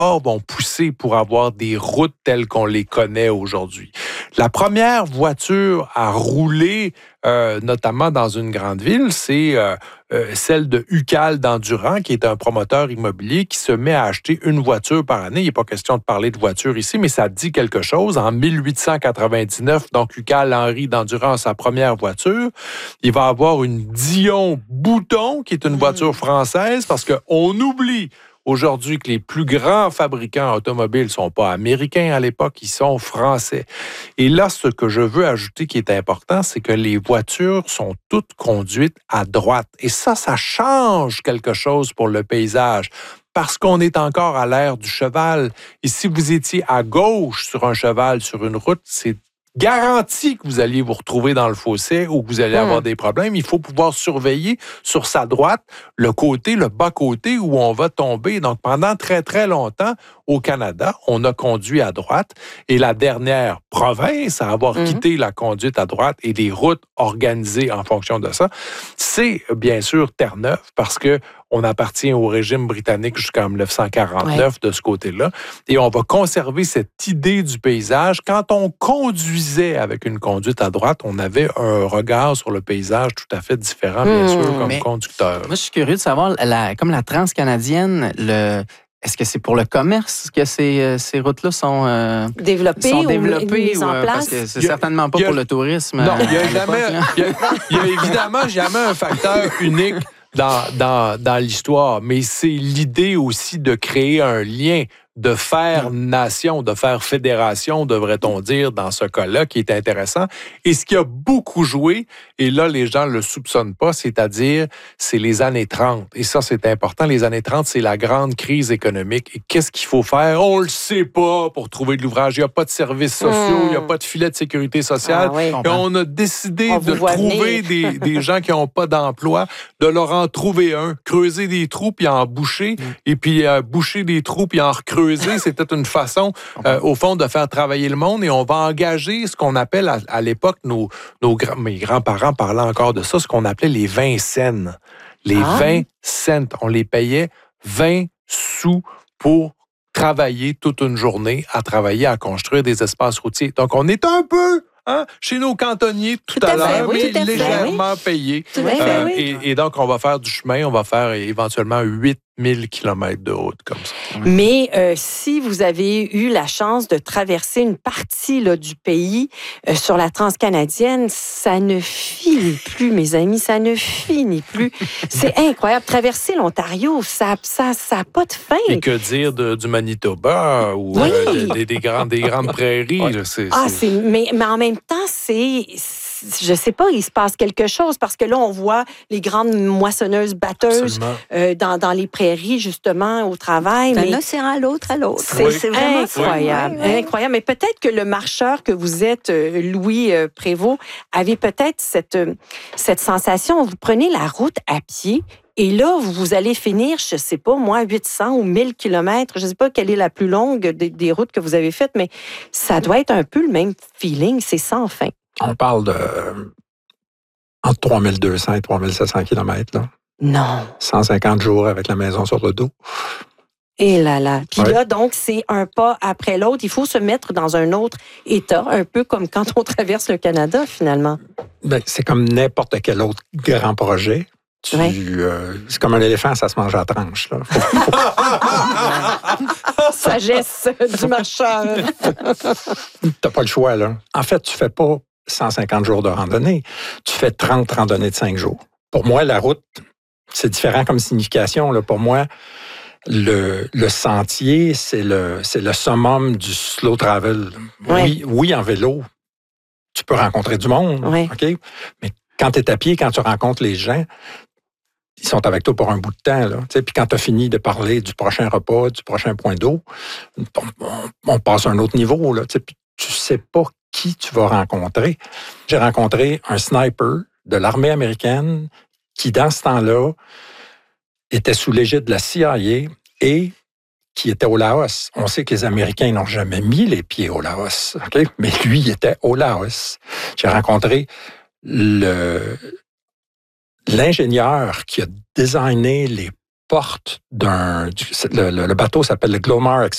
vont pousser pour avoir des routes telles qu'on les connaît aujourd'hui. La première voiture à rouler, notamment dans une grande ville, c'est celle de UCAL d'Endurant, qui est un promoteur immobilier qui se met à acheter une voiture par année. Il n'est pas question de parler de voiture ici, mais ça dit quelque chose. En 1899, donc UCAL Henry d'Endurant a sa première voiture. Il va avoir une Dion Bouton, qui est une voiture française, parce qu'on oublie aujourd'hui que les plus grands fabricants automobiles ne sont pas américains à l'époque, ils sont français. Et là, ce que je veux ajouter qui est important, c'est que les voitures sont toutes conduites à droite. Et ça change quelque chose pour le paysage. Parce qu'on est encore à l'ère du cheval. Et si vous étiez à gauche sur un cheval, sur une route, c'est garanti que vous alliez vous retrouver dans le fossé ou que vous allez avoir des problèmes. Il faut pouvoir surveiller sur sa droite le bas-côté où on va tomber. Donc, pendant très, très longtemps, au Canada, on a conduit à droite. Et la dernière province à avoir quitté la conduite à droite et des routes organisées en fonction de ça, c'est bien sûr Terre-Neuve, parce que on appartient au régime britannique jusqu'en 1949 de ce côté-là. Et on va conserver cette idée du paysage. Quand on conduisait avec une conduite à droite, on avait un regard sur le paysage tout à fait différent, bien sûr, comme conducteur. Moi, je suis curieux de savoir, comme la transcanadienne, est-ce que c'est pour le commerce que ces routes-là sont développées ou mises en place? Parce que c'est certainement pas pour le tourisme. Non, il y a évidemment jamais un facteur unique dans l'histoire, mais c'est l'idée aussi de créer un lien, de faire nation, de faire fédération, devrait-on dire, dans ce cas-là, qui est intéressant. Et ce qui a beaucoup joué, et là, les gens ne le soupçonnent pas, c'est-à-dire, c'est les années 30. Et ça, c'est important. Les années 30, c'est la grande crise économique. Et qu'est-ce qu'il faut faire? On le sait pas pour trouver de l'ouvrage. Il n'y a pas de services sociaux, il n'y a pas de filet de sécurité sociale. Et on a décidé de trouver des gens qui n'ont pas d'emploi, de leur en trouver un, creuser des trous, puis en boucher, et puis boucher des trous, puis en recreuser. C'était une façon, au fond, de faire travailler le monde, et on va engager ce qu'on appelle, à l'époque, mes grands-parents parlaient encore de ça, ce qu'on appelait les 20 cents. Les 20 cents, on les payait 20 sous pour travailler toute une journée, à travailler, à construire des espaces routiers. Donc, on est un peu chez nos cantonniers tout à l'heure, mais légèrement payés. Et donc, on va faire du chemin, on va faire éventuellement 8000 kilomètres de route comme ça. Mais si vous avez eu la chance de traverser une partie là, du pays sur la transcanadienne, ça ne finit plus, mes amis, ça ne finit plus. C'est incroyable. Traverser l'Ontario, ça n'a pas de fin. Et que dire du Manitoba ou des grandes prairies? Là, mais en même temps, je sais pas, il se passe quelque chose parce que là, on voit les grandes moissonneuses batteuses dans les prairies, justement, au travail. D'un océan à l'autre. C'est vraiment incroyable. Incroyable. Mais peut-être que le marcheur que vous êtes, Louis Prévost, avait peut-être cette sensation. Vous prenez la route à pied. Et là, vous allez finir, je ne sais pas, moi, 800 ou 1000 kilomètres. Je ne sais pas quelle est la plus longue des routes que vous avez faites, mais ça doit être un peu le même feeling. C'est sans fin. On parle de entre 3200 et 3700 kilomètres. Là. Non. 150 jours avec la maison sur le dos. Et là. Puis là, donc, c'est un pas après l'autre. Il faut se mettre dans un autre état, un peu comme quand on traverse le Canada, finalement. Ben, c'est comme n'importe quel autre grand projet. C'est comme un éléphant, ça se mange à la tranche. Là. Sagesse du marcheur. T'as pas le choix, là. En fait, tu fais pas 150 jours de randonnée. Tu fais 30 randonnées de 5 jours. Pour moi, la route, c'est différent comme signification. Là. Pour moi, le sentier, c'est le summum du slow travel. Oui, en vélo, tu peux rencontrer du monde, OK? Mais quand tu es à pied, quand tu rencontres les gens, ils sont avec toi pour un bout de temps. Là. Puis quand tu as fini de parler du prochain repas, du prochain point d'eau, on passe à un autre niveau. Là, puis tu sais pas qui tu vas rencontrer. J'ai rencontré un sniper de l'armée américaine qui, dans ce temps-là, était sous l'égide de la CIA et qui était au Laos. On sait que les Américains n'ont jamais mis les pieds au Laos, okay? Mais lui, il était au Laos. J'ai rencontré l'ingénieur qui a designé les portes le bateau s'appelle le Glomar Express.